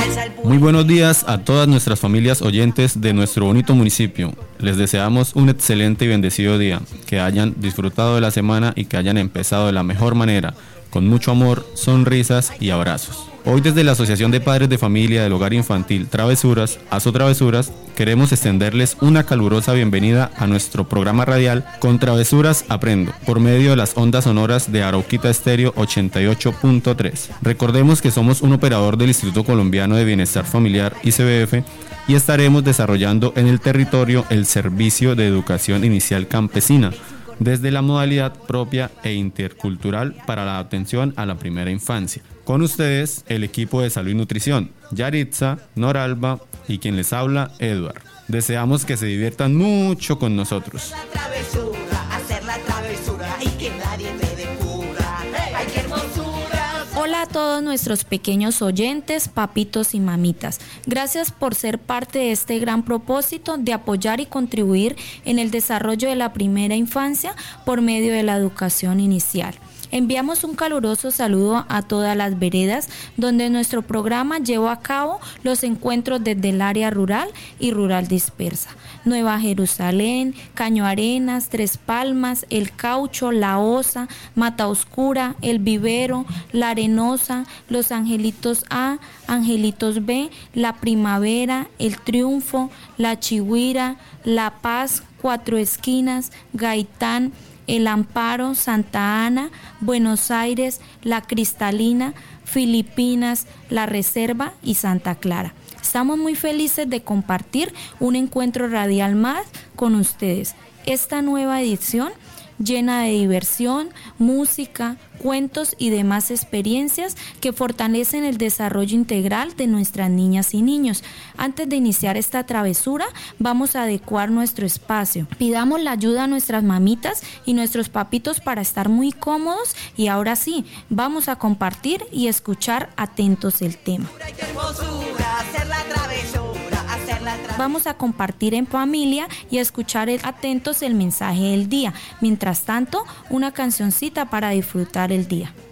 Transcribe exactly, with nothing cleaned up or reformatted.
Muy buenos días a todas nuestras familias oyentes de nuestro bonito municipio. Les deseamos un excelente y bendecido día, que hayan disfrutado de la semana y que hayan empezado de la mejor manera, con mucho amor, sonrisas y abrazos. Hoy desde la Asociación de Padres de Familia del Hogar Infantil Travesuras, Aso Travesuras, queremos extenderles una calurosa bienvenida a nuestro programa radial Con Travesuras Aprendo, por medio de las ondas sonoras de Arauquita Estéreo ochenta y ocho punto tres. Recordemos que somos un operador del Instituto Colombiano de Bienestar Familiar, I C B F, y estaremos desarrollando en el territorio el servicio de educación inicial campesina, desde la modalidad propia e intercultural para la atención a la primera infancia. Con ustedes, el equipo de Salud y Nutrición, Yaritza, Noralba y quien les habla, Edward. Deseamos que se diviertan mucho con nosotros. La travesura, hacer la travesura y que nadie te descubra. ¡Ay, qué hermosura! Hola a todos nuestros pequeños oyentes, papitos y mamitas. Gracias por ser parte de este gran propósito de apoyar y contribuir en el desarrollo de la primera infancia por medio de la educación inicial. Enviamos un caluroso saludo a todas las veredas donde nuestro programa lleva a cabo los encuentros desde el área rural y rural dispersa. Nueva Jerusalén, Caño Arenas, Tres Palmas, El Caucho, La Osa, Mata Oscura, El Vivero, La Arenosa, Los Angelitos A, Angelitos B, La Primavera, El Triunfo, La Chihuira, La Paz, Cuatro Esquinas, Gaitán, El Amparo, Santa Ana, Buenos Aires, La Cristalina, Filipinas, La Reserva y Santa Clara. Estamos muy felices de compartir un encuentro radial más con ustedes. Esta nueva edición llena de diversión, música, cuentos y demás experiencias que fortalecen el desarrollo integral de nuestras niñas y niños. Antes de iniciar esta travesura, vamos a adecuar nuestro espacio. Pidamos la ayuda a nuestras mamitas y nuestros papitos para estar muy cómodos y ahora sí, vamos a compartir y escuchar atentos el tema. ¡Ay, qué hermosura! Hacer la travesura, hacer la travesura. Vamos a compartir en familia y a escuchar atentos el mensaje del día. Mientras tanto, una cancioncita para disfrutar el día.